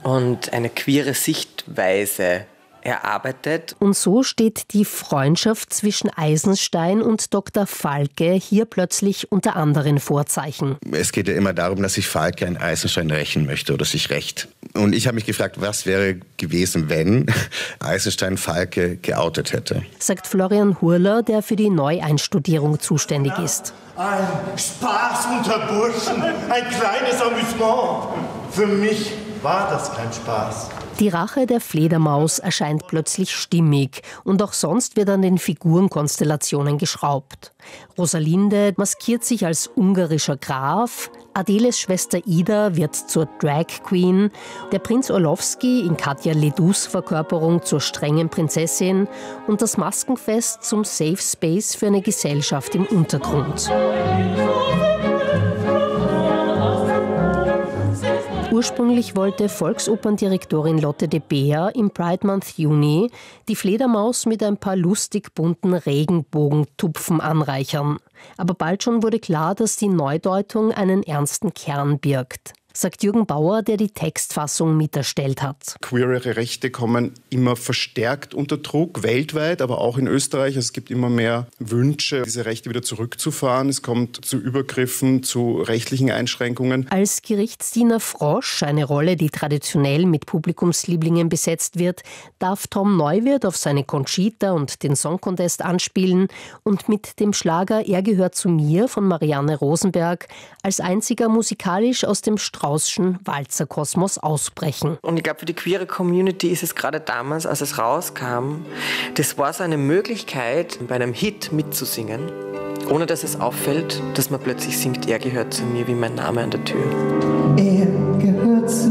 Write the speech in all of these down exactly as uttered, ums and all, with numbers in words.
und eine queere Sichtweise erarbeitet. Und so steht die Freundschaft zwischen Eisenstein und Doktor Falke hier plötzlich unter anderen Vorzeichen. Es geht ja immer darum, dass sich Falke an Eisenstein rächen möchte oder sich rächt. Und ich habe mich gefragt, was wäre gewesen, wenn Eisenstein Falke geoutet hätte. Sagt Florian Hurler, der für die Neueinstudierung zuständig ist. Ein Spaß unter Burschen, ein kleines Amüsement. Für mich war das kein Spaß. Die Rache der Fledermaus erscheint plötzlich stimmig und auch sonst wird an den Figurenkonstellationen geschraubt. Rosalinde maskiert sich als ungarischer Graf, Adeles Schwester Ida wird zur Drag Queen, der Prinz Orlowski in Katja Ledous Verkörperung zur strengen Prinzessin und das Maskenfest zum Safe Space für eine Gesellschaft im Untergrund. Ursprünglich wollte Volksoperndirektorin Lotte de Beer im Pride Month Juni die Fledermaus mit ein paar lustig bunten Regenbogentupfen anreichern. Aber bald schon wurde klar, dass die Neudeutung einen ernsten Kern birgt, sagt Jürgen Bauer, der die Textfassung miterstellt hat. Queere Rechte kommen immer verstärkt unter Druck, weltweit, aber auch in Österreich. Es gibt immer mehr Wünsche, diese Rechte wieder zurückzufahren. Es kommt zu Übergriffen, zu rechtlichen Einschränkungen. Als Gerichtsdiener Frosch, eine Rolle, die traditionell mit Publikumslieblingen besetzt wird, darf Tom Neuwirth auf seine Conchita und den Song Contest anspielen und mit dem Schlager Er gehört zu mir von Marianne Rosenberg als einziger musikalisch aus dem Straußschen Walzerkosmos ausbrechen. Und ich glaube, für die queere Community ist es gerade damals, als es rauskam, das war so eine Möglichkeit, bei einem Hit mitzusingen, ohne dass es auffällt, dass man plötzlich singt, er gehört zu mir wie mein Name an der Tür. Er gehört zu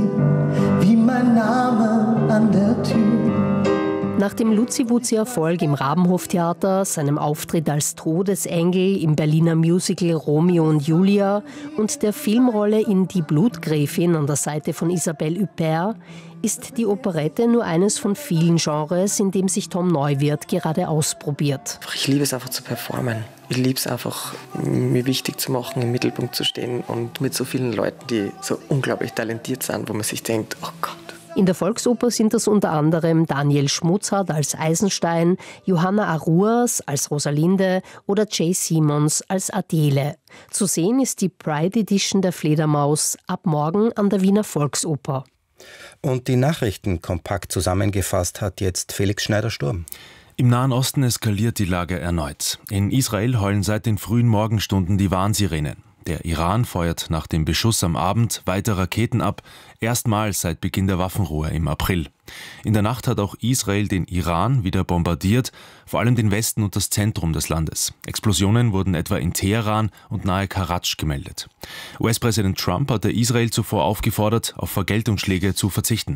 mir wie mein Name an der Tür. Nach dem Luzi-Wuzi-Erfolg im Rabenhof-Theater, seinem Auftritt als Todesengel im Berliner Musical Romeo und Julia und der Filmrolle in Die Blutgräfin an der Seite von Isabelle Huppert ist die Operette nur eines von vielen Genres, in dem sich Tom Neuwirth gerade ausprobiert. Ich liebe es einfach zu performen. Ich liebe es einfach, mir wichtig zu machen, im Mittelpunkt zu stehen und mit so vielen Leuten, die so unglaublich talentiert sind, wo man sich denkt, oh Gott. In der Volksoper sind das unter anderem Daniel Schmutzhardt als Eisenstein, Johanna Aruas als Rosalinde oder Jay Simons als Adele. Zu sehen ist die Pride Edition der Fledermaus ab morgen an der Wiener Volksoper. Und die Nachrichten kompakt zusammengefasst hat jetzt Felix Schneider-Sturm. Im Nahen Osten eskaliert die Lage erneut. In Israel heulen seit den frühen Morgenstunden die Warnsirenen. Der Iran feuert nach dem Beschuss am Abend weiter Raketen ab, erstmals seit Beginn der Waffenruhe im April. In der Nacht hat auch Israel den Iran wieder bombardiert, vor allem den Westen und das Zentrum des Landes. Explosionen wurden etwa in Teheran und nahe Karatsch gemeldet. U S-Präsident Trump hatte Israel zuvor aufgefordert, auf Vergeltungsschläge zu verzichten.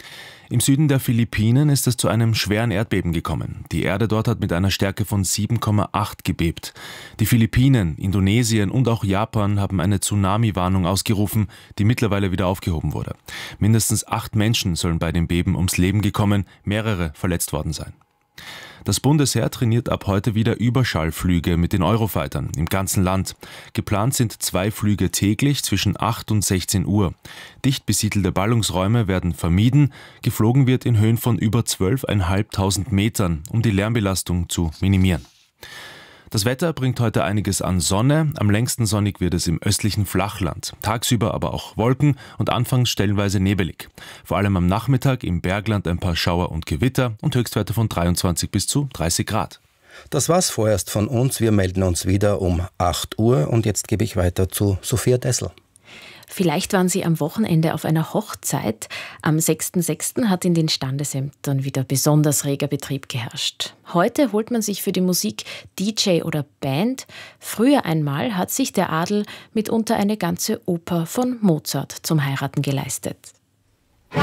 Im Süden der Philippinen ist es zu einem schweren Erdbeben gekommen. Die Erde dort hat mit einer Stärke von sieben Komma acht gebebt. Die Philippinen, Indonesien und auch Japan haben eine Tsunami-Warnung ausgerufen, die mittlerweile wieder aufgehoben wurde. Mindestens acht Menschen sollen bei dem Beben ums Leben gekommen, mehrere verletzt worden sein. Das Bundesheer trainiert ab heute wieder Überschallflüge mit den Eurofightern im ganzen Land. Geplant sind zwei Flüge täglich zwischen acht und sechzehn Uhr. Dicht besiedelte Ballungsräume werden vermieden. Geflogen wird in Höhen von über zwölftausendfünfhundert Metern, um die Lärmbelastung zu minimieren. Das Wetter bringt heute einiges an Sonne. Am längsten sonnig wird es im östlichen Flachland. Tagsüber aber auch Wolken und anfangs stellenweise nebelig. Vor allem am Nachmittag im Bergland ein paar Schauer und Gewitter und Höchstwerte von dreiundzwanzig bis zu dreißig Grad. Das war's vorerst von uns. Wir melden uns wieder um acht Uhr und jetzt gebe ich weiter zu Sophia Dessel. Vielleicht waren Sie am Wochenende auf einer Hochzeit. Am sechsten sechsten hat in den Standesämtern wieder besonders reger Betrieb geherrscht. Heute holt man sich für die Musik D J oder Band. Früher einmal hat sich der Adel mitunter eine ganze Oper von Mozart zum Heiraten geleistet.